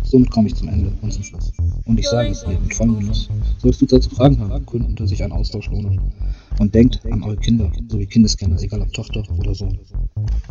Somit komme ich zum Ende und zum Schluss. Und ich sage es dir mit vollem Genuss. Sollst du dazu Fragen haben, könnte sich ein Austausch lohnen. Und denkt an eure Kinder sowie Kindeskinder, egal ob Tochter oder Sohn.